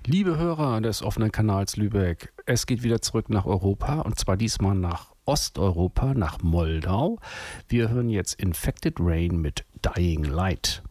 Liebe Hörer des offenen Kanals Lübeck, es geht wieder zurück nach Europa und zwar diesmal nach Osteuropa, nach Moldau. Wir hören jetzt Infected Rain mit Dying Light.